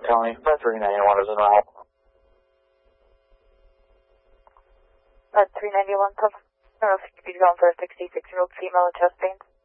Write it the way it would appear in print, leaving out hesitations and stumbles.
County. That 391 is en route. 391, I don't know if you could be going for a 66-year-old female in chest pains.